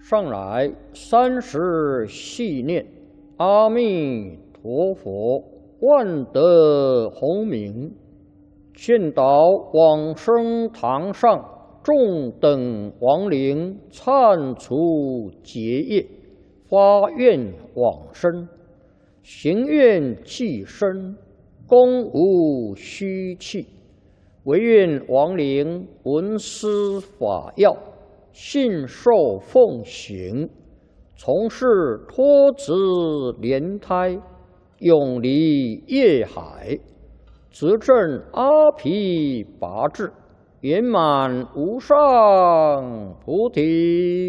上来30系念阿弥陀佛，万德洪名，劝导往生堂上众等亡灵忏除结业，发愿往生，行愿济身，功无虚弃，唯愿亡灵闻思法要，信受奉行，从事脱子莲胎，永离业海，则证阿毗跋致，圆满无上菩提。